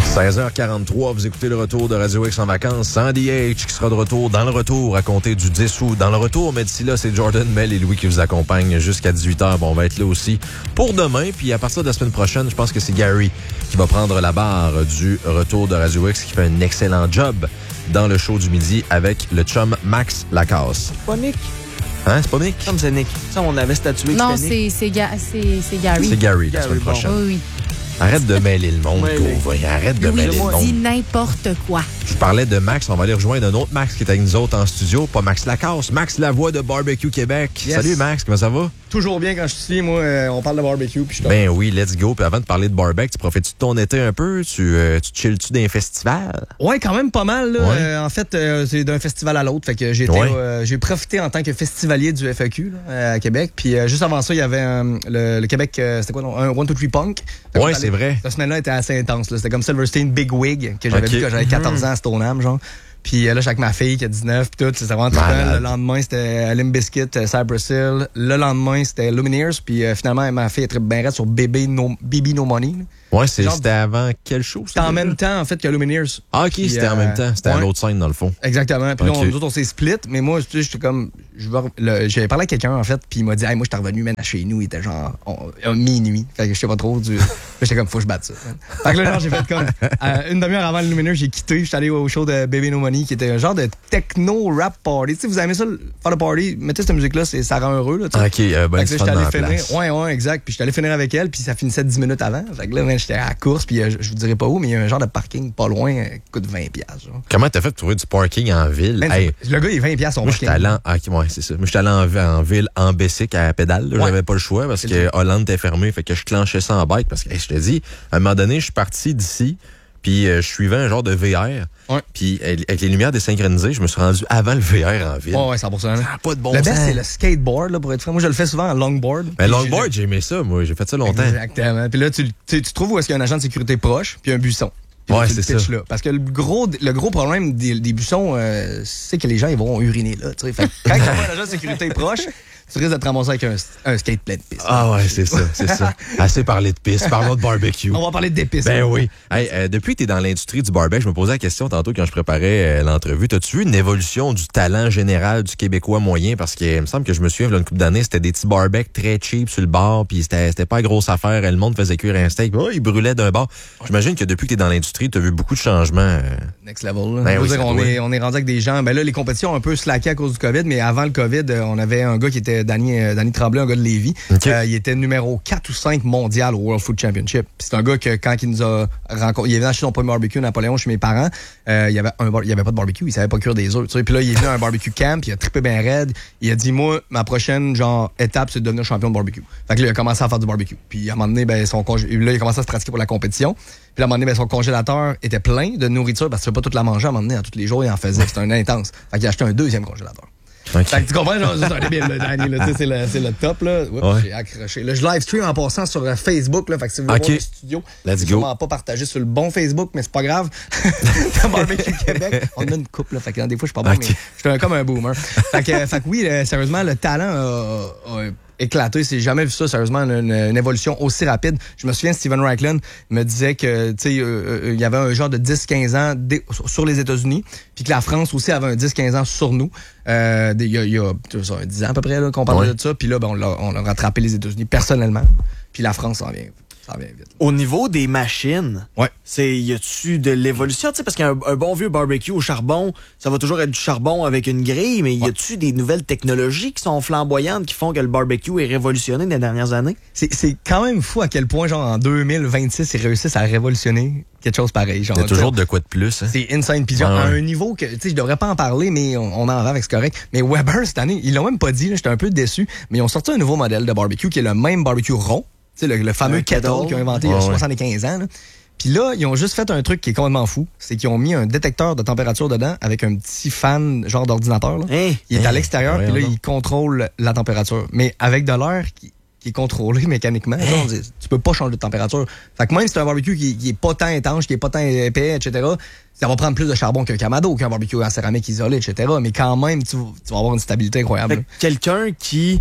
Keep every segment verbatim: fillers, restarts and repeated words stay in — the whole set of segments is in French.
seize heures quarante-trois, vous écoutez le retour de Radio X en vacances. Sandy H qui sera de retour dans le retour à compter du dix août dans le retour. Mais d'ici là, c'est Jordan, Mel et Louis qui vous accompagnent jusqu'à dix-huit heures. Bon, on va être là aussi pour demain. Puis à partir de la semaine prochaine, je pense que c'est Gary qui va prendre la barre du retour de Radio X qui fait un excellent job dans le show du midi avec le chum Max Lacasse. Pas Nick. Hein, c'est pas Nick? Comme c'est Nick. Ça, on avait statué que Non, c'était Nick. c'est, c'est, Ga- c'est, c'est Gary. C'est Gary, la Gary, semaine bon. prochaine. Oui, oui. Arrête de mêler le monde, Ouais, Gauvin. Arrête de Louis mêler le monde. dit n'importe quoi. Je parlais de Max, on va aller rejoindre un autre Max qui est avec nous autres en studio, pas Max Lacasse, Max Lavoie de Barbecue Québec. Yes. Salut Max, comment ça va? Toujours bien quand je suis ici, moi, euh, on parle de barbecue. Puis je Ben oui, let's go. Puis avant de parler de barbecue, tu profites-tu de ton été un peu? Tu, euh, tu chilles-tu d'un festival? Ouais, quand même pas mal. Là. Ouais. Euh, en fait, euh, c'est d'un festival à l'autre. Fait que j'ai été, Ouais. euh, j'ai profité en tant que festivalier du F A Q là, à Québec. Puis euh, juste avant ça, il y avait euh, le, le Québec, euh, c'était quoi, non? Un one two three Punk. Fait que Ouais, j'allais- c'est vrai. Cette semaine-là était assez intense. Là. C'était comme Silverstein Big Wig que j'avais Ok. vu quand j'avais quatorze ans à Stoneham, genre. Puis euh, là, j'étais avec ma fille qui a dix-neuf, puis tout, c'était vraiment très Malade. fun. Le lendemain, c'était Limp Bizkit, euh, Cypress Hill. Le lendemain, c'était Lumineers. Puis euh, finalement, ma fille est très bien raide sur Baby No, Baby No Money. là. Ouais, c'est, Genre- c'était avant quel show? C'était en même temps, en fait, que Lumineers. Ah, ok, Puis, c'était en euh, même temps. C'était à ouais. l'autre scène, dans le fond. Exactement. Puis là, Ok. on, nous autres, on s'est split. Mais moi, tu sais, j'étais comme. je veux- le- J'avais parlé à quelqu'un, en fait, puis il m'a dit, hey, moi, j'étais revenu, man, à chez nous. Il était genre on- à minuit. Fait que je sais pas trop. Du... Là, j'étais comme, faut que je batte ça. man. Fait que là, genre, j'ai fait comme. euh, une demi-heure avant le Lumineers, j'ai quitté. J'étais allé au show de Baby No Money, qui était un genre de techno-rap party. Tu sais, vous aimez ça, le- faire le party? Mettez cette musique-là, c'est- ça rend heureux, là, tu sais. Ok, euh, ben, Fait tu que là, fais j'étais dans allé la finir. place. Ouais, ouais, exact. Puis j'étais allé finir avec elle, puis ça finissait dix minutes avant. Fait que là, man, j'étais à la course, puis euh, je, je vous dirais pas où, mais il y a un genre de parking pas loin, euh, qui coûte vingt piastres. Genre. Comment t'as fait pour trouver du parking en ville? Man, Hey, c'est- le gars, il est vingt piastres son moi, j'étais parking. allé en, ah, ok, ouais, c'est ça. Moi, j'étais allé en, en ville, en bicycle, à pédale. là. Ouais. J'avais pas le choix parce C'est que le Hollande était fermé. Fait que je clenchais ça en bike parce que, hey, je te dis, à un moment donné, je suis parti d'ici, puis euh, je suivais un genre de V R. Ouais. Puis euh, avec les lumières désynchronisées, je me suis rendu avant le V R en ville. Ouais, ouais, cent pour cent. Ça n'a pas de bon le sens. best, c'est le skateboard, là, pour être franc. Moi, je le fais souvent en longboard. Mais Puis longboard, j'ai aimé ça, moi. J'ai fait ça j'ai- longtemps. Exactement. Puis là, tu, tu, tu trouves où est-ce qu'il y a un agent de sécurité proche, puis un buisson. Puis là, Ouais, tu le c'est pitches ça. là. Parce que le gros, le gros problème des, des buissons, euh, c'est que les gens, ils vont uriner là. Tu sais. Fait que quand il y a pas un agent de sécurité proche, tu risques de te ramasser avec un, un skate plein de pisse. Ah ouais, c'est ça, c'est ça. Assez parlé de pisse, parlons de barbecue. On va parler d'épices. Ben oui. Hey, euh, depuis que tu es dans l'industrie du barbecue, je me posais la question tantôt quand je préparais euh, l'entrevue. T'as-tu vu une évolution du talent général du Québécois moyen? Parce que il me semble que je me souviens, il y a une couple d'années, c'était des petits barbecues très cheap sur le bar, puis c'était, c'était pas grosse affaire. Le monde faisait cuire un steak, puis oh, il brûlait d'un bar. J'imagine que depuis que tu es dans l'industrie, tu as vu beaucoup de changements. euh. Next level. Là. Ben Je veux oui, dire, ça on, doit. est, on est rendu avec des gens. Ben là, les compétitions ont un peu slacké à cause du COVID, mais avant le COVID, euh, on avait un gars qui était Danny, euh, Danny Tremblay, un gars de Lévis. OK. Euh, il était numéro quatre ou cinq mondial au World Food Championship. Puis c'est un gars que quand il nous a rencontré, il est venu acheter son premier barbecue à Napoléon chez mes parents. Euh, il y avait un bar- il y avait pas de barbecue, il savait pas cuire des œufs. Tu sais. Puis là, il est venu à un barbecue camp, il a trippé bien raide. Il a dit, moi, ma prochaine genre étape, c'est de devenir champion de barbecue. Fait que là, il a commencé à faire du barbecue. Puis à un moment donné, ben, son congé... là, il a commencé à se pratiquer pour la compétition. Puis à un moment donné, ben, son congélateur était plein de nourriture parce que tu peux pas toute la manger à un moment donné, à tous les jours, il en faisait. C'était un intense. Fait qu'il a acheté un deuxième congélateur. OK. Fait que tu comprends, genre, c'est un débile, là, Danny, là, tu sais, c'est le, c'est le top, là. Oups, Ouais. j'ai accroché. Là, je live stream en passant sur euh, Facebook, là, fait que si vous voulez OK. voir le studio, Let's c'est go. sûrement pas partagé sur le bon Facebook, mais c'est pas grave. Dans Barbecue Québec, on a une couple, là, fait que des fois, je suis pas bon, OK. mais je suis un- comme un boomer. Fait que, fait que oui, euh, sérieusement, le talent a, a éclaté. J'ai jamais vu ça, sérieusement, une, une évolution aussi rapide. Je me souviens, Steven Racklin me disait que, tu sais, euh, euh, il y avait un genre de dix quinze ans dé- sur les États-Unis, puis que la France aussi avait un dix quinze ans sur nous. Euh, Il y a, il y a tu sais, ça, dix ans à peu près là, qu'on parlait Ouais. de ça. Puis là, ben, on, l'a, on a rattrapé les États-Unis personnellement. Puis la France s'en vient, s'en vient vite. Au niveau des machines, Ouais. c'est y a-tu de l'évolution, tu sais, parce qu'un un bon vieux barbecue au charbon, ça va toujours être du charbon avec une grille, mais y a-tu des nouvelles technologies qui sont flamboyantes qui font que le barbecue est révolutionné dans les dernières années? C'est, c'est quand même fou à quel point, genre, en deux mille vingt-six, ils réussissent à révolutionner quelque chose pareil. Genre, Il y a toujours de quoi de plus. Hein? c'est insane. Puis genre, Ouais, à ouais. un niveau que, tu sais, je devrais pas en parler, mais on, on en va avec, c'est correct. Mais Weber, cette année, ils l'ont même pas dit, là, j'étais un peu déçu, mais ils ont sorti un nouveau modèle de barbecue qui est le même barbecue rond. Tu sais, le, le fameux Un kettle kettle. qu'ils ont inventé il y a Ouais, ouais. soixante-quinze ans. là. Puis là, ils ont juste fait un truc qui est complètement fou. C'est qu'ils ont mis un détecteur de température dedans avec un petit fan genre d'ordinateur. Là. Hein? Il est Hein? à l'extérieur, puis là, Voyons donc. il contrôle la température. Mais avec de l'air qui, qui est contrôlé mécaniquement, genre, tu peux pas changer de température. Fait que même si c'est un barbecue qui, qui est pas tant étanche, qui est pas tant épais, et cetera, ça va prendre plus de charbon qu'un Kamado, qu'un barbecue en céramique isolé, et cetera. Mais quand même, tu, tu vas avoir une stabilité incroyable. Fait que quelqu'un qui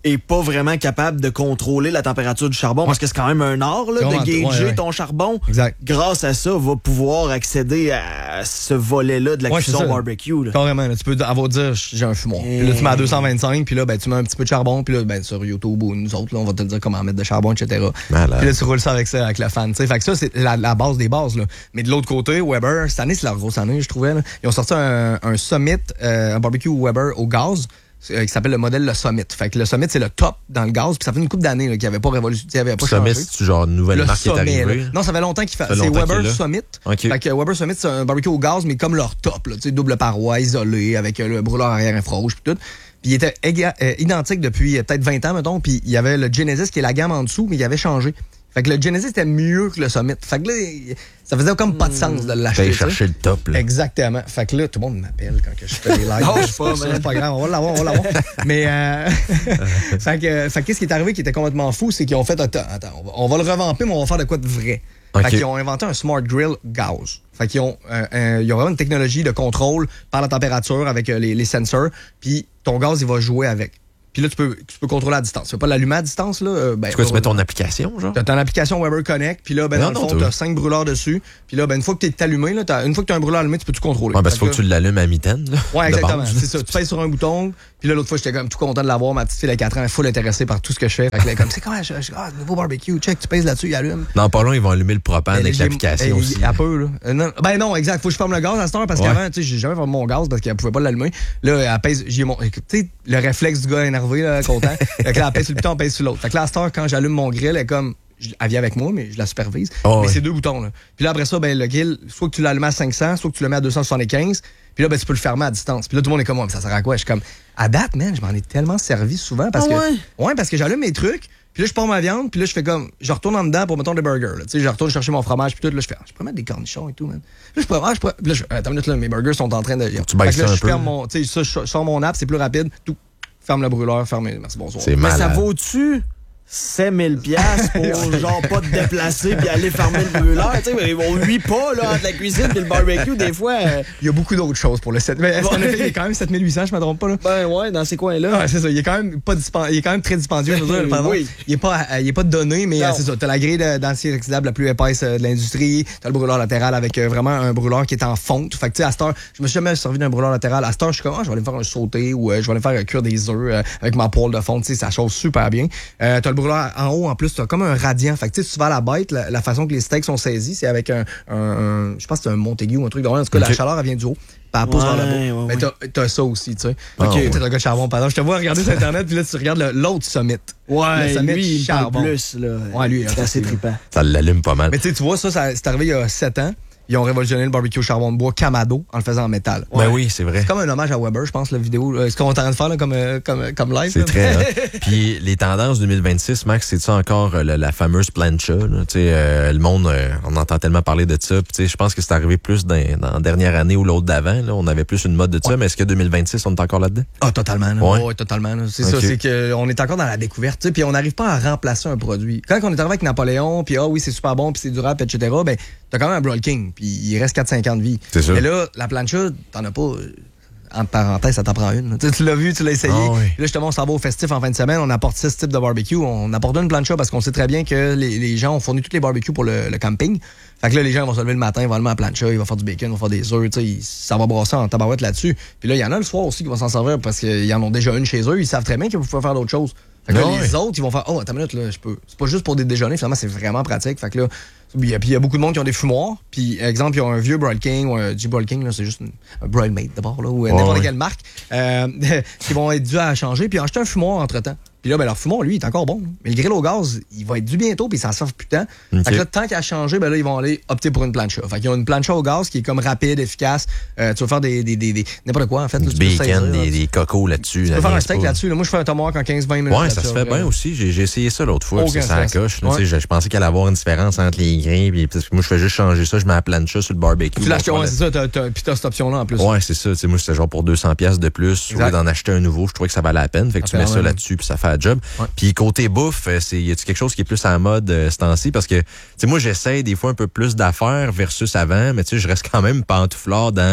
est pas vraiment capable de contrôler la température du charbon, ouais. parce que c'est quand même un art là, de gager ouais, ouais. ton charbon. Exact. Grâce à ça, va pouvoir accéder à ce volet-là de la ouais, cuisson barbecue. Là. Carrément, là, tu peux avoir dire j'ai un fumoir. Et... Puis là, tu mets à deux cent vingt-cinq, puis là, ben, tu mets un petit peu de charbon, puis là, ben, sur YouTube ou nous autres, là, on va te dire comment mettre de charbon, et cetera. Malade. Puis là, tu roules ça avec ça, avec la fan. T'sais. Fait que ça, c'est la, la base des bases. Là. Mais de l'autre côté, Weber, cette année, c'est leur grosse année, je trouvais. Là. Ils ont sorti un, un Summit, euh, un barbecue Weber au gaz. Qui s'appelle le modèle le Summit. Fait que le Summit, c'est le top dans le gaz. Puis ça fait une couple d'années qu'il n'y avait pas révolution, qu'il n'y avait pas Summit, changé. c'est genre une nouvelle le marque sommet, qui est arrivée? Là. Non, ça fait longtemps qu'il fait. C'est Weber Summit. Okay. Fait que Weber Summit, c'est un barbecue au gaz, mais comme leur top. Là, double paroi, isolé, avec le brûleur arrière infrarouge, puis tout. Puis il était éga- euh, identique depuis euh, peut-être vingt ans, mettons. Puis il y avait le Genesis qui est la gamme en dessous, mais il avait changé. Fait que le Genesis était mieux que le Summit. Fait que là, ça faisait comme pas de sens de l'acheter. T'allais chercher le top, là. Exactement. Fait que là, tout le monde m'appelle quand que je fais des lives. Non, je sais pas, c'est pas grave, on va l'avoir, on va l'avoir. Mais, euh, fait que, fait que qu'est-ce qui est arrivé qui était complètement fou, c'est qu'ils ont fait, attends, attends, on va, on va le revamper, mais on va faire de quoi de vrai. Okay. Fait qu'ils ont inventé un Smart Grill gaz. Fait qu'ils ont, euh, euh, ils ont vraiment une technologie de contrôle par la température avec euh, les, les sensors, puis ton gaz, il va jouer avec. Puis là, tu peux, tu peux contrôler à distance. Tu peux pas l'allumer à distance, là. Euh, ben, c'est quoi, tu mets ton application, genre? T'as ton application Weber Connect, puis là, ben, non, dans le fond, t'as cinq brûleurs dessus. Puis là, ben, une fois que t'es allumé, là, t'as, une fois que t'as un brûleur allumé, tu peux tout contrôler. Ouais, parce qu'il faut que tu l'allumes à mitaine, là. Ouais, exactement. C'est ça. Tu pèses sur un bouton. Puis là, l'autre fois, j'étais quand même tout content de l'avoir. Ma petite fille de quatre ans, elle est full intéressée par tout ce que je fais. Fait que là, comme, c'est quoi, je, je, ah, nouveau barbecue, check, tu pèses là-dessus, il allume. Non, pas loin, ils vont allumer le propane avec l'application aussi. Un peu, là. Euh, non, ben non, exact. Faut que je ferme le gaz à cette heure parce ouais. qu'avant, tu sais, j'ai jamais fermé mon gaz parce qu'elle pouvait pas l'allumer. Là, elle pèse, j'ai mon, tu sais, le réflexe du gars énervé, là, content. Fait que là, elle pèse sur le bouton, elle pèse sur l'autre. Fait que là, à cette heure, quand j'allume mon grill, elle est comme, elle vient avec moi, mais je la supervise. Oh, mais ouais. c'est deux boutons, là. Puis là, après ça, ben, le grill, soit que tu l'allumes à cinq cents, soit que tu le mets à deux cent soixante-quinze. Puis là, ben, tu peux le fermer à distance. Puis là, tout le monde est comme, ça sert à quoi? Je suis comme, à date, man, je m'en ai tellement servi souvent parce ah, que. Ouais? ouais, parce que j'allume mes trucs. Puis là, je pars ma viande, puis là, je fais comme, je retourne en dedans pour, mettons, des burgers. Tu sais, je retourne chercher mon fromage, puis tout. Là, je fais, ah, je pourrais mettre des cornichons et tout, man. Là, je pourrais, ah, je pourrais. Là, je, attends une minute, là, mes burgers sont en train de. Tu baisses ça là, un je peu. ferme mon, tu sais, ça, je sors mon app, c'est plus rapide. Tout. Ferme le brûleur, ferme. Merci, bonsoir. C'est mais ça vaut-tu sept mille piastres pour genre pas te déplacer puis aller fermer le brûleur? Tu sais, ils vont huit pas là, entre la cuisine et le barbecue, des fois. Euh... Il y a beaucoup d'autres choses pour le sept mille. Mais en effet, il est quand même sept mille huit cents, je me trompe pas, là. Ben ouais, dans ces coins-là. Ouais, c'est ça. Il est quand même pas dispen... il est quand même très dispendieux, je veux dire, pardon. Oui. Il est pas, il est pas donné, mais euh, c'est ça. T'as la grille d'acier inoxydable la plus épaisse euh, de l'industrie. T'as le brûleur latéral avec euh, vraiment un brûleur qui est en fonte. Fait que tu sais, à cette heure, je me suis jamais servi d'un brûleur latéral. À cette heure, je suis comme, ah, je vais aller me faire un sauté ou euh, je vais aller me faire euh, cuire des œufs euh, avec ma poêle de fonte. Tu sais, ça chauffe super bien. Euh, t'as le brûleur en haut, en plus, t'as comme un radiant. Fait que tu sais, tu vas à la bête, la, la façon que les steaks sont saisis, c'est avec un, un, un je pense que c'est un Montague ou un truc de rien. En tout cas, okay. La chaleur, elle vient du haut. Puis elle pousse ouais, vers le bas. Ouais, mais t'as, t'as ça aussi, tu sais. Ah, ok, ouais. T'as le gars de charbon, pardon. Je te vois regarder sur Internet, puis là, tu regardes le, l'autre Summit. Ouais, le Summit lui, charbon. Il plus, là. Ouais, lui, c'est assez trippant. Ça l'allume pas mal. Mais tu sais, tu vois, ça, ça c'est arrivé il y a sept ans. Ils ont révolutionné le barbecue au charbon de bois Kamado en le faisant en métal. Ouais. Ben oui, c'est vrai. C'est comme un hommage à Weber, je pense, la vidéo. C'est ce qu'on est en train de faire là, comme, comme, comme live. C'est là. Très hein. Puis les tendances deux mille vingt-six, Max, c'est ça encore euh, la, la fameuse plancha. Euh, le monde, euh, on entend tellement parler de ça. Puis je pense que c'est arrivé plus dans, dans la dernière année ou l'autre d'avant. Là, on avait plus une mode de ça. Ouais. Mais est-ce que deux mille vingt-six, on est encore là-dedans? Ah, totalement. Là. Ouais. ouais, totalement. Là. C'est okay. Ça, c'est qu'on est encore dans la découverte. Puis on n'arrive pas à remplacer un produit. Quand on est arrivé avec Napoléon, puis ah oui, c'est super bon, puis c'est durable, et cetera, ben, t'as quand même un Broil King, puis il reste quatre cinq ans de vie. C'est sûr. Mais là, la plancha, t'en as pas. Entre parenthèses, ça t'en prend une. Tu, tu l'as vu, tu l'as essayé. Oh, oui. Là, justement, on s'en va au festif en fin de semaine. On apporte six types de barbecue. On apporte une plancha parce qu'on sait très bien que les, les gens ont fourni tous les barbecues pour le, le camping. Fait que là, les gens vont se lever le matin, ils vont allumer la plancha, ils vont faire du bacon, ils vont faire des œufs, tu sais, ça va brasser en tabarouette là-dessus. Puis là, il y en a le soir aussi qui vont s'en servir parce qu'ils en ont déjà une chez eux. Ils savent très bien qu'ils peuvent faire d'autres choses. Fait que là, oh, les oui. autres, ils vont faire, oh, attends une minute, là, je peux. C'est pas juste pour des déjeuners, finalement, c'est vraiment pratique. Fait que là, puis il y a beaucoup de monde qui ont des fumoirs. Puis, exemple, ils ont un vieux Broil King ou un G-Broil King, là, c'est juste une, un Broil Mate d'abord, là, ou oh, n'importe oui. quelle marque, euh, qui vont être dus à changer, puis acheter un fumoir entre-temps. Puis là, ben, leur fumoir, lui, il est encore bon. Mais le grill au gaz, il va être dû bientôt, puis ça s'en fait plus de temps. Okay. Fait que là, tant qu'à changer, ben là, ils vont aller opter pour une plancha. Fait qu'ils ont une plancha au gaz qui est comme rapide, efficace. Euh, tu vas faire des, des, des, des n'importe quoi, en fait. Du là, bacon, saisir, des, des cocos là-dessus. Tu peux faire un steak pas. Là-dessus. Là. Moi, je fais un tomahawk en quinze vingt minutes. Ouais, ça se fait bien aussi. J'ai, j'ai essayé ça l'autre fois, puis ça coche. Ouais. Je, je pensais qu'il allait avoir une différence entre les grains, puis parce que moi, je fais juste changer ça, je mets la plancha sur le barbecue. Tu l'achètes, ouais, c'est ça, t'as, t'as, puis t'as cette option-là en plus. Ouais, c'est ça. Moi, c'était genre pour deux cents dollars de plus. Au lieu d'en acheter un nouveau, je trouvais que ça valait la peine. Fait que tu mets ça là-dessus, puis ça fait la job. Puis côté bouffe, c'est y a-tu quelque chose qui est plus à la mode euh, ce temps-ci? Parce que, tu sais, moi, j'essaie des fois un peu plus d'affaires versus avant, mais tu sais, je reste quand même pantouflard dans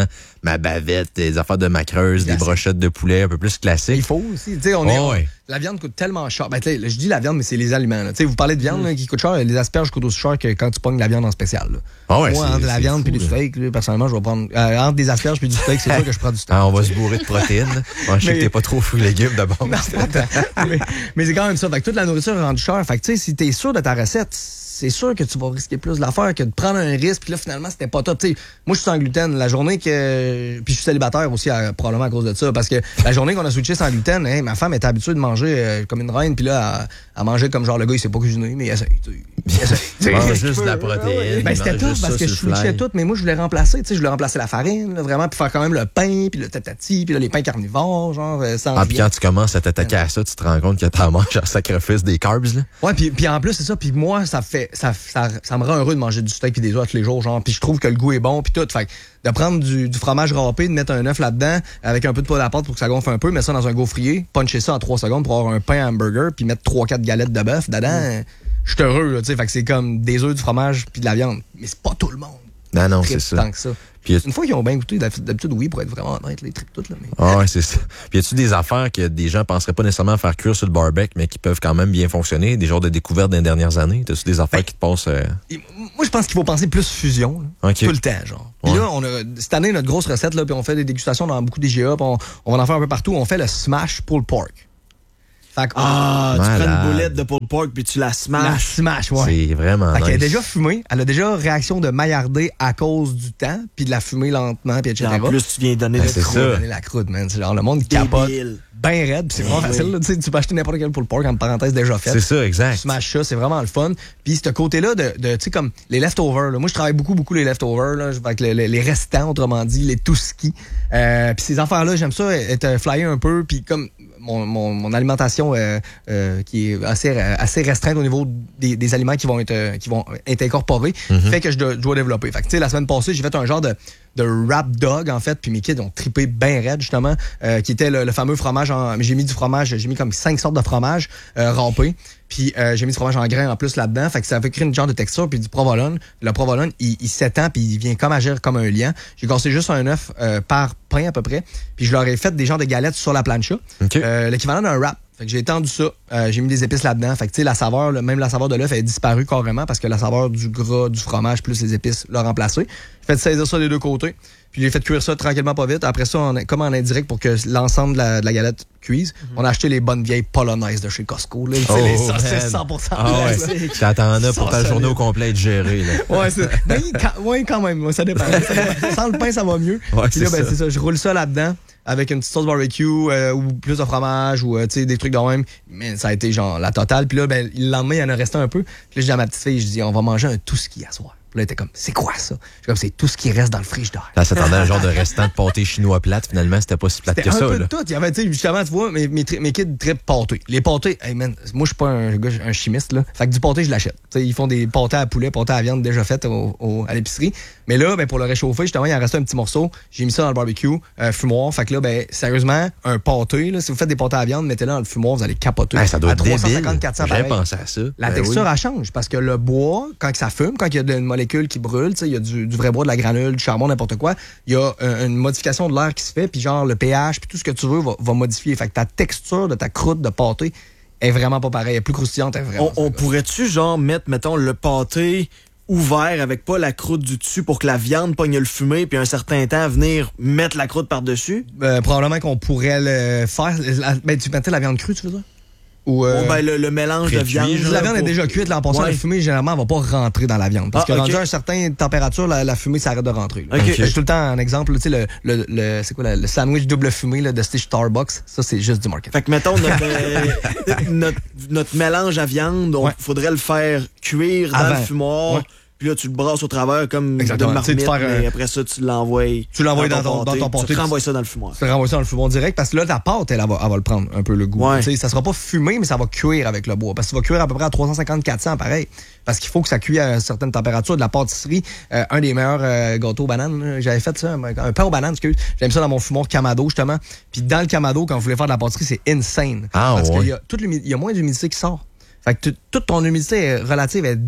ma bavette, des affaires de macreuse, des Yes. brochettes de poulet un peu plus classiques. Il faut aussi. Tu sais, on est, Oh, on- ouais. la viande coûte tellement cher. Ben, tu sais, je dis la viande, mais c'est les aliments. là. Tu sais, vous parlez de viande là, qui coûte cher. Les asperges coûtent aussi cher que quand tu pognes la viande en spécial. Là. Ah ouais, Moi, c'est- entre la c'est viande fou, puis du là. steak, là, personnellement, je vais prendre. Euh, entre des asperges puis du steak, c'est sûr que je prends du steak. Ah, on va se bourrer de protéines. Moi, je sais Mais- que t'es pas trop fruits et légumes d'abord. Non, pas tant. mais mais c'est quand même ça. Fait que toute la nourriture est rendue chère. Fait que tu sais, si t'es sûr de ta recette, c'est sûr que tu vas risquer plus de la faire que de prendre un risque. Puis là, finalement, c'était pas top. Tu sais, moi, je suis sans gluten. La journée que. Puis je suis célibataire aussi, à- probablement à cause de ça. Parce que la journée qu'on a switché sans gluten, hein, ma femme était habituée de manger euh, comme une reine. Puis là, elle, elle mangeait comme genre le gars, il sait pas cuisiner, mais il essaye. Tu sais. Il essaye. Tu sais, Mange je juste peux. de la protéine. Ben, c'était mange top juste parce ça que je sur le switchais fly. tout, mais moi, je voulais remplacer. Tu sais, je voulais remplacer la farine, là, vraiment, puis faire quand même le pain, puis le tatati, puis là, les pains carnivores, genre, euh, sans. Ah, puis quand tu commences à t'attaquer à ça, tu te rends compte que t'en manges en sacrifice des carbs, là. Ouais, puis, puis en plus, c'est ça. Puis moi, ça fait ça, ça, ça me rend heureux de manger du steak et des œufs tous les jours, genre. Puis je trouve que le goût est bon, puis tout. Fait que de prendre du, du fromage râpé, de mettre un œuf là-dedans, avec un peu de poêle à pâte pour que ça gonfle un peu, mettre ça dans un gaufrier, puncher ça en trois secondes pour avoir un pain hamburger, puis mettre trois quatre galettes de bœuf dedans. Je suis heureux, là, tu sais. Fait que c'est comme des œufs, du fromage, puis de la viande. Mais c'est pas tout le monde. Non, non, Tripe c'est tant ça. que ça. Puis, Une fois qu'ils ont bien goûté, d'habitude, oui, pour être vraiment honnête, les tripes toutes, là. Mais... ah ouais, c'est ça. Puis y a-tu des affaires que des gens penseraient pas nécessairement faire cuire sur le barbecue, mais qui peuvent quand même bien fonctionner? Des genres de découvertes dans les dernières années? T'as-tu des affaires Ben, qui te passent... euh, Et moi, je pense qu'il faut penser plus fusion. Là. OK. Tout le temps, genre. Puis Ouais. là, on a, cette année, notre grosse recette, là, puis on fait des dégustations dans beaucoup d'I G A, puis on, on va en faire un peu partout. On fait le smash pulled pork. Fait que, Ah, tu Malade. prends une boulette de pulled pork puis tu la la smashes. smash, ouais. C'est vraiment Fait qu'elle est nice. déjà fumée. Elle a déjà réaction de maillarder à cause du temps, puis de la fumer lentement, puis et Puis cetera. en plus, tu viens donner Ben, le c'est croûte. ça. Donner la croûte, man. C'est genre, le monde capote Débile. ben raide, puis c'est vraiment Oui. facile. Là. Tu sais, tu peux acheter n'importe quel pulled pork, en parenthèse déjà fait. C'est ça, exact. Smash ça, c'est vraiment le fun. Puis ce côté-là de, de tu sais, comme les leftovers. Là. Moi, je travaille beaucoup, beaucoup les leftovers. Là, avec les, les, les restants, autrement dit, les tout-ski. Euh, puis ces affaires-là, j'aime ça, être euh, flyer un peu. Puis comme mon, mon, mon alimentation euh, euh, qui est assez, assez restreinte au niveau des, des aliments qui vont être, euh, qui vont être incorporés, Mhm. fait que je dois, je dois développer. Fait que, tu sais, la semaine passée, j'ai fait un genre de, de wrap dog, en fait, puis mes kids ont trippé bien raide, justement, euh, qui était le, le fameux fromage en... J'ai mis du fromage, j'ai mis comme cinq sortes de fromage euh, râpé, puis euh, j'ai mis du fromage en grains en plus là-dedans, fait que ça fait créer une genre de texture, puis du provolone. Le provolone, il, il s'étend, puis il vient comme agir comme un liant. J'ai cassé juste un œuf euh, par pain à peu près, puis je leur ai fait des genres de galettes sur la plancha, OK. euh, l'équivalent d'un wrap. Fait que j'ai étendu ça, euh, j'ai mis des épices là-dedans. Fait que tu sais, la saveur, là, même la saveur de l'œuf, elle est disparue carrément parce que la saveur du gras, du fromage plus les épices l'a remplacé. J'ai fait saisir ça des deux côtés. Puis j'ai fait cuire ça tranquillement pas vite. Après ça, on, comme en indirect pour que l'ensemble de la, de la galette cuise, on a acheté les bonnes vieilles polonaises de chez Costco. Là, tu sais, Oh, les saucisses man. cent pour cent. Ah ouais. classiques. T'attends là pour Ça, ta ça journée l'est. au complet être gérée, là. Ouais, c'est, ben, quand, ouais, quand même, ouais, ça dépend. Ça dépend. Sans le pain, ça va mieux. Ouais, Puis là, c'est ben, ça. c'est ça. Je roule ça là-dedans avec une petite sauce barbecue euh, ou plus de fromage ou euh, tu sais des trucs de même. Mais ça a été genre la totale. Puis là, ben, le lendemain, il y en a resté un peu. Puis là, je dis à ma petite fille, je dis, on va manger un tout ski à soir. Puis là, elle était comme, c'est quoi ça? Je suis comme, c'est tout ce qui reste dans le frigidaire. Là, s'attendait à un genre de restant de pâté chinois plate. Finalement, c'était pas si plate C'était que un ça, peu là. de tout. Il y avait, tu sais, justement, tu vois, mes, mes, tri- mes kids trippent pâté. Les pâtés, hey man, moi, je suis pas un gars, un chimiste, là. Fait que du pâté, je l'achète. Tu sais, ils font des pâtés à poulet, pâtés à viande déjà faites au, au- à l'épicerie. Mais là, ben, pour le réchauffer, justement, il en restait un petit morceau. J'ai mis ça dans le barbecue, euh, fumoir. Fait que là, ben, sérieusement, un pâté, là, si vous faites des pâtés à viande, mettez-le dans le fumoir, vous allez capoter. Ouais, ça doit à être débile. trois cent cinquante quatre cents J'avais pareil. pensé à ça. La Ben texture, oui. elle change parce que le bois, quand ça fume, quand il y a une molécule qui brûle, tu sais, il y a du, du vrai bois, de la granule, du charbon, n'importe quoi, il y a euh, une modification de l'air qui se fait, puis genre le pH, puis tout ce que tu veux va, va modifier. Fait que ta texture de ta croûte de pâté est vraiment pas pareille, elle est plus croustillante, elle est vraiment. On, on pourrait-tu, genre, mettre, mettons, le pâté ouvert avec pas la croûte du dessus pour que la viande pogne le fumé, puis un certain temps, venir mettre la croûte par-dessus? Euh, probablement qu'on pourrait le faire. La- ben, tu mettais la viande crue, tu veux dire? Ou euh, Bon, ben, le, le mélange de précuit, viande. genre, si la viande est pour- déjà cuite, là, en passant, Ouais. la fumée, généralement, elle va pas rentrer dans la viande. Parce Ah, que ok. rendu à une certaine température, la, la fumée s'arrête de rentrer. là. Ok. J'ai tout le temps un exemple, tu sais, le, le, le- c'est quoi, le, le sandwich double fumé là, de Stitch Starbucks, ça, c'est juste du marketing. Fait que, mettons, notre, euh, notre, notre mélange à viande, on Ouais. faudrait le faire cuire dans Avant. le fumoir. Ouais. Puis là, tu le brasses au travers comme Exactement. de Tu sais, de marmite, faire un- mais après ça, tu l'envoies Tu l'envoies dans ton- dans ton pâté. Tu renvoies ça dans le fumoir. Tu renvoies ça dans le fumoir direct parce que là, ta pâte, elle, elle va, elle va le prendre un peu le goût. Ouais. Tu sais, ça sera pas fumé, mais ça va cuire avec le bois. Parce que ça va cuire à peu près à trois cent cinquante à quatre cents, pareil. Parce qu'il faut que ça cuise à une certaine température. De la pâtisserie, euh, un des meilleurs euh, gâteaux aux bananes, là, j'avais fait ça, un, un pain aux bananes, excuse. J'aime ça dans mon fumoir Kamado, justement. Puis dans le Kamado, quand vous voulez faire de la pâtisserie, c'est insane. Ah, parce ouais. qu'il y a, toute l'humi- il y a moins d'humidité qui sort. Fait que tu- toute ton humidité est relative est dans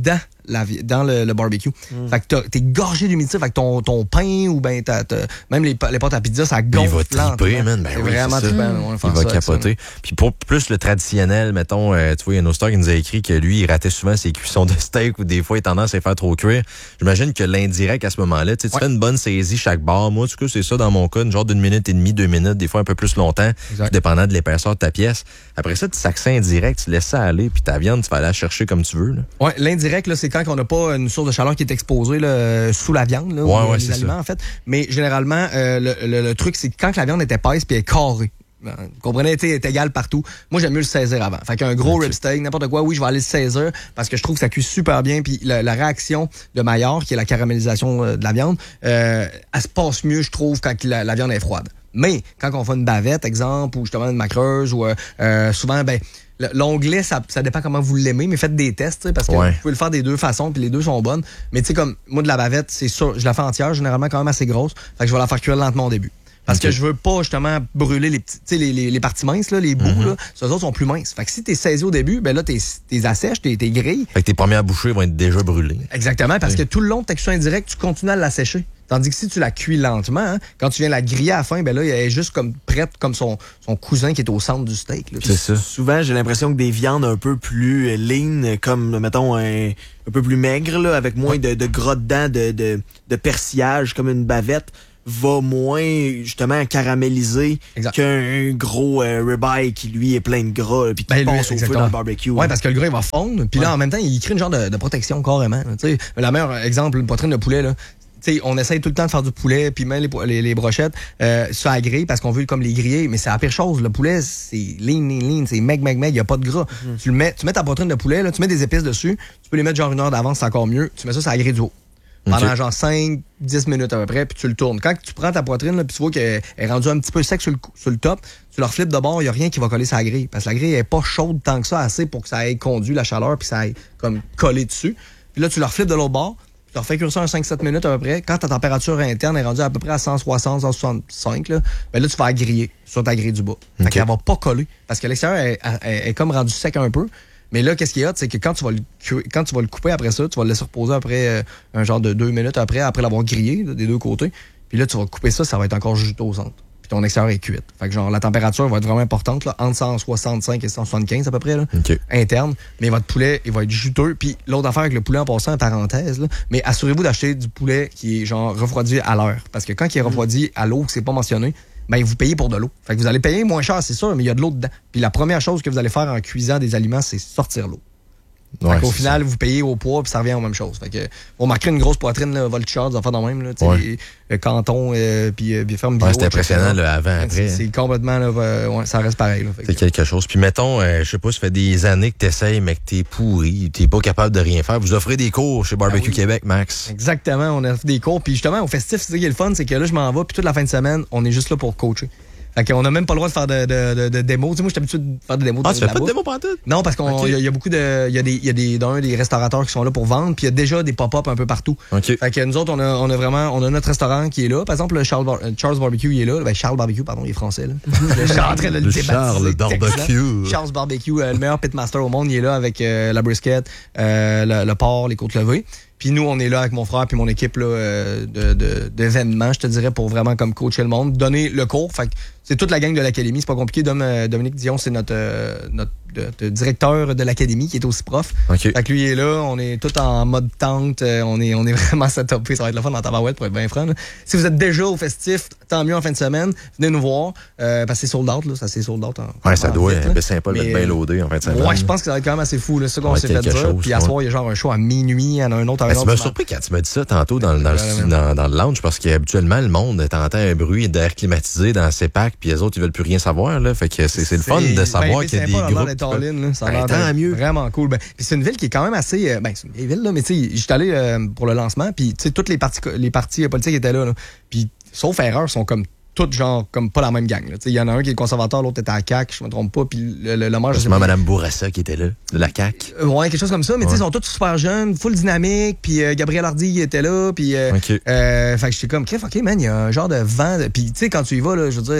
la, dans le, le barbecue. Mm. Fait que t'es gorgé d'humidité, fait que ton, ton pain ou ben t'as, t'as, même les, les pâtes à pizza, ça gonfle. Il va triper, man. Ben c'est oui, vraiment c'est trippant. Mm. Il va ça, capoter. Puis pour plus le traditionnel, mettons, euh, tu vois, il y a un auditeur qui nous a écrit que lui, il ratait souvent ses cuissons de steak ou des fois, il a tendance à les faire trop cuire. J'imagine que l'indirect à ce moment-là, tu ouais. fais une bonne saisie chaque barre. Moi, du coup, c'est ça dans mon cas, une genre d'une minute et demie, deux minutes, des fois un peu plus longtemps, dépendant de l'épaisseur de ta pièce. Après ça, tu sacs ça indirect, tu laisses ça aller, puis ta viande, tu vas aller la chercher comme tu veux. Là. Ouais, l'indirect, là, c'est quand on n'a pas une source de chaleur qui est exposée là, sous la viande, là, ouais, ou ouais, les aliments, ça. En fait. Mais généralement, euh, le, le, le truc, c'est quand la viande est épaisse puis elle est carrée. Vous comprenez, elle est égale partout. Moi, j'aime mieux le saisir avant. Fait qu'un gros okay. rib steak, n'importe quoi, oui, je vais aller le saisir parce que je trouve que ça cuit super bien. Puis la, la réaction de Maillard, qui est la caramélisation de la viande, euh, elle se passe mieux, je trouve, quand la, la viande est froide. Mais quand on fait une bavette, exemple, ou justement une macreuse, ou euh, souvent, ben l'onglet, ça, ça dépend comment vous l'aimez, mais faites des tests, parce que ouais. vous pouvez le faire des deux façons, puis les deux sont bonnes. Mais tu sais, comme moi, de la bavette, c'est sûr, je la fais entière, généralement quand même assez grosse. Fait que je vais la faire cuire lentement au début. Parce okay. que je veux pas, justement, brûler les petits, les, les, les parties minces, là, les bouts, mm-hmm. là. Ceux autres sont plus minces. Fait que si t'es saisi au début, ben là, t'es, t'es assèches, t'es, t'es grilles. Fait que tes premières bouchées vont être déjà brûlées. Exactement, parce oui. que tout le long de ta cuisson indirecte, tu continues à l'assécher. Tandis que si tu la cuis lentement, hein, quand tu viens la griller à la fin, ben là, elle est juste comme prête, comme son, son cousin qui est au centre du steak. Là. C'est ça. Souvent, j'ai l'impression que des viandes un peu plus lean, comme, mettons, un, un peu plus maigres, là, avec moins de, de gras dedans, de, de, de persillage, comme une bavette, va moins, justement, caraméliser exact. Qu'un gros euh, ribeye qui, lui, est plein de gras, puis qui ben, passe lui, au feu dans le barbecue. Oui, parce que le gras, il va fondre, puis ouais. là, en même temps, il crée une genre de, de protection carrément. Tu sais, le meilleur exemple, une poitrine de poulet, là. T'sais, on essaye tout le temps de faire du poulet, puis même les, les, les brochettes, euh, ça à griller parce qu'on veut comme les griller, mais c'est la pire chose. Le poulet, c'est lean, lean, lean, c'est meg, meg, meg, il n'y a pas de gras. Mm-hmm. Tu le mets, tu mets ta poitrine de poulet, là, tu mets des épices dessus, tu peux les mettre genre une heure d'avance, c'est encore mieux. Tu mets ça, ça à griller du haut. Pendant okay. genre cinq dix minutes à peu près, puis tu le tournes. Quand tu prends ta poitrine, puis tu vois qu'elle est rendue un petit peu sec sur le, sur le top, tu leur flippes de bord, il n'y a rien qui va coller sur la grille. Parce que la grille n'est pas chaude tant que ça, assez pour que ça ait conduit la chaleur, puis ça ait comme collé dessus. Puis là, tu leur flippes de l'autre bord, tu leur fais cuire ça un cinq sept minutes à peu près. Quand ta température interne est rendue à peu près à cent soixante, cent soixante-cinq, là, ben là, tu vas la griller sur ta grille du bas. Okay. Fait qu'elle va pas coller. Parce que l'extérieur est, est, est comme rendu sec un peu. Mais là, qu'est-ce qu'il y a, c'est que quand tu vas le quand tu vas le couper après ça, tu vas le laisser reposer après euh, un genre de deux minutes après, après l'avoir grillé là, des deux côtés. Puis là, tu vas couper ça, ça va être encore juteux au centre. Puis ton extérieur est cuite. Fait que genre la température va être vraiment importante, là, entre cent soixante-cinq et cent soixante-quinze à peu près, là, okay. interne. Mais votre poulet, il va être juteux. Puis l'autre affaire avec le poulet en passant, parenthèse, là, mais assurez-vous d'acheter du poulet qui est genre refroidi à l'heure. Parce que quand il est refroidi à l'eau, que c'est pas mentionné, ben vous payez pour de l'eau. Fait que vous allez payer moins cher, c'est sûr, mais il y a de l'eau dedans. Puis la première chose que vous allez faire en cuisant des aliments, c'est sortir l'eau. Ouais, au final, ça. Vous payez au poids puis ça revient aux mêmes choses. Fait que on marquerait une grosse poitrine, là, Voltigeur, des affaires dans même, là, ouais. les, le canton, euh, puis euh, ferme bio. Ouais, c'était impressionnant là, avant, après. C'est, c'est complètement, là, euh, ouais, ça reste pareil. Là, fait c'est que, quelque chose. Puis mettons, euh, je sais pas, ça fait des années que t'essayes, mais que t'es pourri, t'es pas capable de rien faire. Vous offrez des cours chez Barbecue ah, oui. Québec, Max. Exactement, on offre des cours. Puis justement, au festif, c'est ça qui est le fun, c'est que là, je m'en vais, puis toute la fin de semaine, on est juste là pour coacher. Fait qu'on n'a même pas le droit de faire de, de, de, de démos. Tu sais, moi, je suis habitué de faire des démos. Ah, tu fais pas de démos pendant tout? Non, parce qu'il okay. y, y a beaucoup de. Il y a des, il y a des, d'un, des restaurateurs qui sont là pour vendre, puis il y a déjà des pop-up un peu partout. Okay. Fait que nous autres, on a, on a vraiment, on a notre restaurant qui est là. Par exemple, le Charles, Bar- Charles Barbecue, il est là. Ben, Charles Barbecue, pardon, il est français, là. Je suis en train de le, le Charles Barbecue. Charles Barbecue, euh, le meilleur pitmaster au monde, il est là avec euh, la brisket, euh, le, le porc, les côtes levées. Puis nous, on est là avec mon frère puis mon équipe là, euh, de, de, d'événements, je te dirais, pour vraiment comme coacher le monde, donner le cours. Fait que c'est toute la gang de l'académie, c'est pas compliqué. Dom, euh, Dominique Dion, c'est notre, euh, notre de, de directeur de l'académie qui est aussi prof. Okay. Fait que lui il est là, on est tout en mode tente, euh, on est on est vraiment setupé, ça va être le fun dans Tabarouette pour être bien franc. Là. Si vous êtes déjà au festif, tant mieux en fin de semaine, venez nous voir euh, parce que c'est sold out là, ça c'est sold out. En, ouais, ça doit être sympa de mettre bien loadé en fin de semaine. Ouais, je pense que ça va être quand même assez fou là, c'est ça qu'on s'est fait dire. Puis à soir, il y a genre un show à minuit, il y en a un autre à un autre. Tu m'as surpris quand tu m'as dit ça tantôt dans, dans, le, dans, dans le lounge parce qu'habituellement le monde t'entend un bruit d'air climatisé dans ses packs puis les autres ils veulent plus rien savoir là, fait que c'est, c'est le fun de savoir ben, qu'il y a des groupes. Tant mieux. Vraiment cool. Ben, puis c'est une ville qui est quand même assez. Euh, ben, c'est une vieille ville, là, mais tu sais, j'étais allé euh, pour le lancement, puis tu sais, toutes les partis, les partis politiques étaient là. là. Puis, sauf erreur, sont comme toutes, genre, comme pas la même gang. Il y en a un qui est conservateur, l'autre était à la C A Q, je me trompe pas. Puis le, le, le maire. C'est Mme Bourassa qui était là, de la C A Q. Euh, ouais, quelque chose comme ça, mais ouais. Tu sais, ils sont tous super jeunes, full dynamique, puis euh, Gabriel Hardy était là, puis. Euh, okay. euh, fait que j'étais comme, ok, man, il y a un genre de vent. Puis, tu sais, quand tu y vas, là, je veux dire.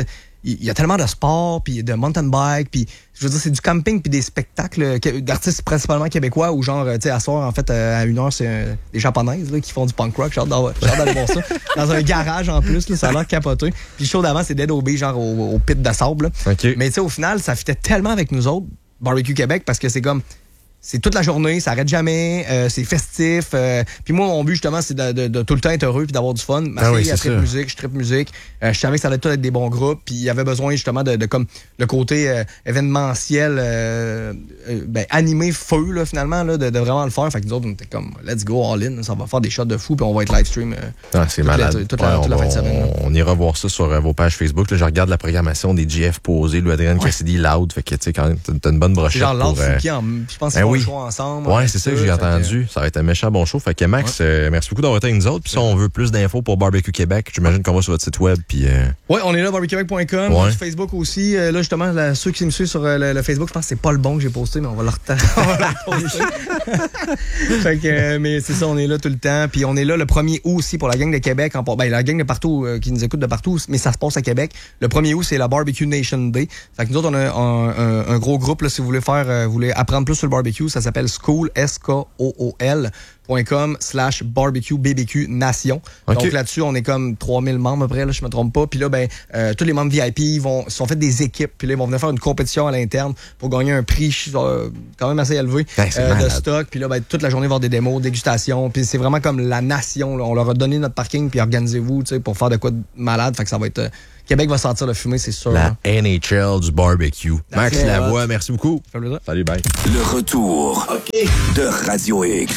il y a tellement de sport, puis de mountain bike, puis je veux dire, c'est du camping puis des spectacles d'artistes principalement québécois ou genre, tu sais, à soir, en fait, à une heure, c'est euh, des japonaises là, qui font du punk rock. J'ai hâte d'aller voir ça. Dans un garage en plus, là, ça a l'air capoté. Puis le show d'avant, c'est Dead Obey, genre au, au pit de sable. Okay. Mais tu sais, au final, ça fitait tellement avec nous autres, Barbecue Québec, parce que c'est comme... C'est toute la journée, ça arrête jamais, euh, c'est festif. Euh, puis moi, mon but, justement, c'est de, de, de tout le temps être heureux puis d'avoir du fun. Ma ah fille, oui, elle tripe musique, je tripe musique. Euh, je savais que ça allait tout être des bons groupes. Puis il y avait besoin, justement, de, de comme le côté euh, événementiel, euh, euh, ben, animé feu, là, finalement, là, de, de vraiment le faire. Fait que nous autres, on était comme, let's go all in. Ça va faire des shots de fou puis on va être live stream. Euh, ah, c'est malade. La, toute la, ouais, toute la on, fin de semaine. Là. On ira voir ça sur euh, vos pages Facebook. Là, je regarde la programmation des G F posés, Louis Adrien ouais. Cassidy, Loud. Fait que, tu sais, quand même, t'as une bonne brochette. Genre Loud, pour, euh... Fouki, en, je pense qu'ils ben font oui. le choix ensemble. Ouais, c'est ça que j'ai entendu. Que... Ça va être un méchant bon show. Fait que Max, ouais. euh, merci beaucoup d'avoir été avec nous autres. Puis si on veut plus d'infos pour Barbecue Québec, j'imagine qu'on va sur votre site web. Puis euh... ouais, on est là, barbecue québec point com. Ouais. Sur Facebook aussi. Euh, là, justement, là, ceux qui me suivent sur euh, le, le Facebook, je pense que c'est pas le bon que j'ai posté, mais on va le reposter. Fait que, euh, mais c'est ça, on est là tout le temps. Puis on est là le premier août aussi pour la gang de Québec. En, ben, la gang de partout, euh, qui nous écoute de partout, mais ça se passe à Québec. Le premier août, c'est la Barbecue Nation Day. Fait que nous autres, on a un, un, un gros groupe, là, si vous voulez faire, euh, vous voulez apprendre plus sur le barbecue, ça s'appelle School, S K O O L. .com slash barbecue B B Q Nation. Okay. Donc là-dessus, on est comme trois mille membres à peu près, là, je me trompe pas. Puis là, ben, euh, tous les membres V I P ils vont, ils sont fait des équipes. Puis là, ils vont venir faire une compétition à l'interne pour gagner un prix euh, quand même assez élevé ben, euh, de stock. Puis là, ben, toute la journée, il va y avoir des démos, dégustations. Puis c'est vraiment comme la nation. Là. On leur a donné notre parking, puis organisez-vous pour faire de quoi de malade. Fait que ça va être... Euh, Québec va sortir le fumée, c'est sûr. La hein. N H L du barbecue. Max That's Lavoie, it. merci beaucoup. Ça fait plaisir. Salut, bye. Le retour okay. de Radio X.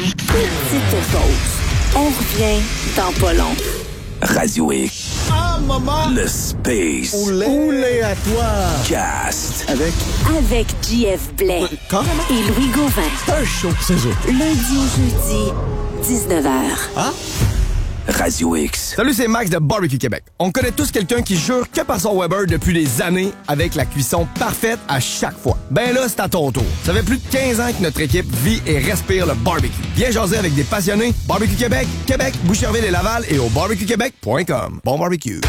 Petite pause. On revient dans pas long. Radio X. Ah, maman! Le Space. Oulé, Oulé à toi! Cast. Avec... Avec J F Blais. Carrément? Et Louis Gauvin. C'est un show, c'est ça. Lundi au jeudi, dix-neuf heures. Ah? Radio X. Salut, c'est Max de Barbecue Québec. On connaît tous quelqu'un qui jure que par son Weber depuis des années avec la cuisson parfaite à chaque fois. Ben là, c'est à ton tour. Ça fait plus de quinze ans que notre équipe vit et respire le barbecue. Viens jaser avec des passionnés. Barbecue Québec, Québec, Boucherville et Laval et au barbecue québec point com. Bon barbecue.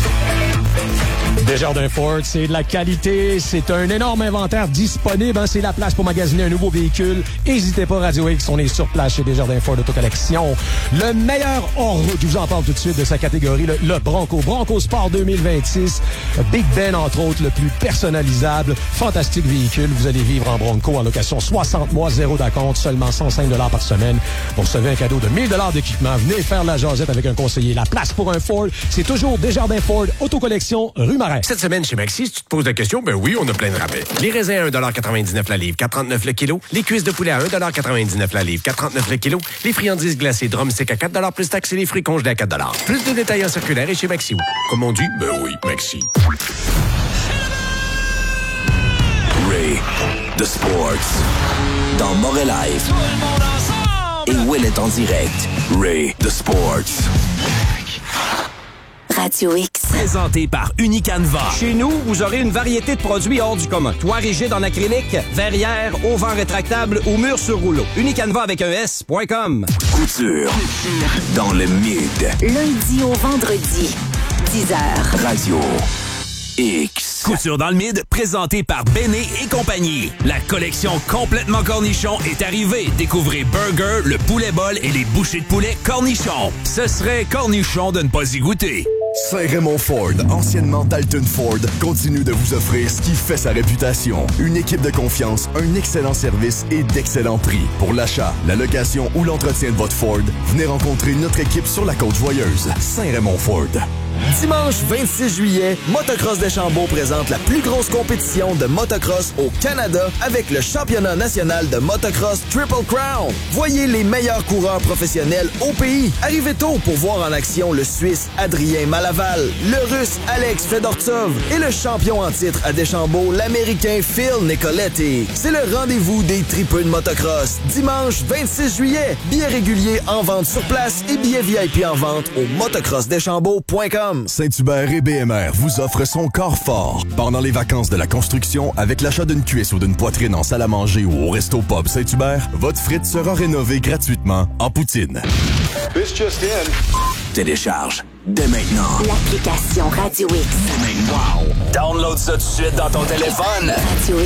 Desjardins Ford, c'est de la qualité, c'est un énorme inventaire disponible, hein, c'est la place pour magasiner un nouveau véhicule. N'hésitez pas, Radio X, on est sur place chez Desjardins Ford Autocollection. Le meilleur hors-route, je vous en parle tout de suite de sa catégorie, le, le Bronco, Bronco Sport deux mille vingt-six, Big Ben entre autres, le plus personnalisable, fantastique véhicule. Vous allez vivre en Bronco en location soixante mois, zéro d'acompte, seulement cent cinq dollars par semaine. Vous recevez un cadeau de mille dollars d'équipement. Venez faire la jasette avec un conseiller. La place pour un Ford, c'est toujours Desjardins Ford Autocollection, rue Marais. Cette semaine chez Maxi, si tu te poses la question, ben oui, on a plein de rabais. Les raisins à un dollar quatre-vingt-dix-neuf la livre, quatre trente-neuf le kilo. Les cuisses de poulet à un dollar quatre-vingt-dix-neuf la livre, quatre trente-neuf le kilo. Les friandises glacées drumstick à quatre dollars plus taxes et les fruits congelés à quatre dollars. Plus de détails en circulaire et chez Maxi. Comme on dit, ben oui, Maxi. Ray, The Sports. Dans Morel Live. Et Will est en direct. Ray, The Sports. Radio X. Présenté par Unicanva. Chez nous, vous aurez une variété de produits hors du commun. Toit rigide en acrylique, verrière, auvent rétractable ou mur sur rouleau. Unicanva avec un S point com. Couture. Dans le mid. Lundi au vendredi, dix heures. Radio X. Couture dans le mid, présenté par Béné et compagnie. La collection complètement cornichon est arrivée. Découvrez Burger, le poulet bol et les bouchées de poulet cornichon. Ce serait cornichon de ne pas y goûter. Saint-Raymond Ford, anciennement Dalton Ford, continue de vous offrir ce qui fait sa réputation. Une équipe de confiance, un excellent service et d'excellents prix. Pour l'achat, la location ou l'entretien de votre Ford, venez rencontrer notre équipe sur la Côte-Joyeuse. Saint-Raymond Ford. Dimanche vingt-six juillet, Motocross Deschambault présente la plus grosse compétition de motocross au Canada avec le championnat national de motocross Triple Crown. Voyez les meilleurs coureurs professionnels au pays. Arrivez tôt pour voir en action le Suisse Adrien Malaval, le Russe Alex Fedortsov et le champion en titre à Deschambault, l'Américain Phil Nicoletti. C'est le rendez-vous des tripeux de motocross. Dimanche vingt-six juillet, billets réguliers en vente sur place et billets V I P en vente au motocross deschambault point com. Saint-Hubert et B M R vous offrent son corps fort. Pendant les vacances de la construction, avec l'achat d'une cuisse ou d'une poitrine en salle à manger ou au Resto Pub Saint-Hubert, votre frite sera rénovée gratuitement en poutine. This just in. Télécharge dès maintenant l'application Radio X. Wow! Download ça tout de suite dans ton téléphone. Radio